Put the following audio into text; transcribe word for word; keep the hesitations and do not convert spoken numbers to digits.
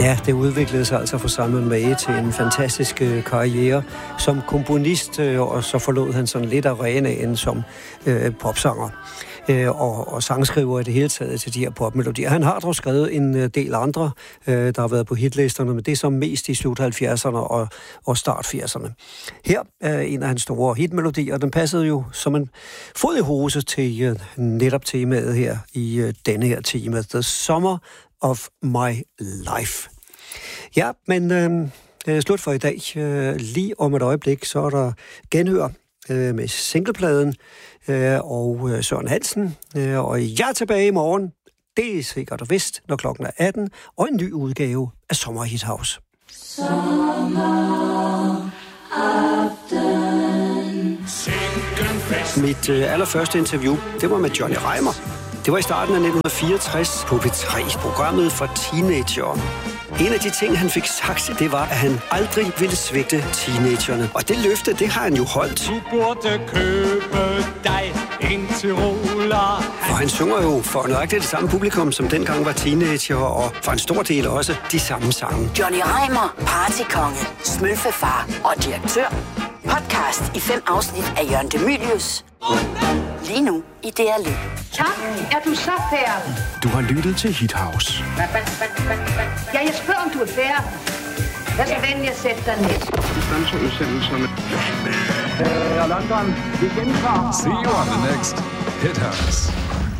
Ja, det udviklede sig altså for Simon May til en fantastisk øh, karriere som komponist, øh, og så forlod han sådan lidt arenaen som øh, popsanger øh, og, og sangskriver i det hele taget til de her popmelodier. Han har dog skrevet en øh, del andre, øh, der har været på hitlisterne, men det er som mest i slut halvfjerdserne og, og start firserne. Her er en af hans store hitmelodier, og den passede jo som en fod i hose til øh, netop temaet her i øh, denne her time, The Summer of My Life. Ja, men øh, det er slut for i dag. Øh, lige om et øjeblik, så er der genhør øh, med singlepladen øh, og øh, Søren Hansen. Øh, og jeg er tilbage i morgen. Det er sikkert og vist, når klokken er atten, og en ny udgave af Sommer Hit House. Mit øh, allerførste interview, det var med Johnny Reimer. Det var i starten af nitten fireogtres på P tre, programmet for teenager. En af de ting, han fik sagt, det var, at han aldrig ville svigte teenagerne. Og det løfte, det har han jo holdt. Du burde købe dig en Tiroler. For han synger jo for nøjagtigt det samme publikum, som dengang var teenager, og for en stor del også de samme sange. Johnny Reimer, partykonge, smølfefar og direktør. Podcast i fem afsnit af Jørgen De Mylius. Lige nu i D R Lyd. Tak, er du så færdig? Du har lyttet til Hit House. Ja, jeg spørger, om du er færdig. Lad så venlig at sætte dig ned. Distanceudsendelserne. Øh, London, vi gentager. See you on the next Hit House.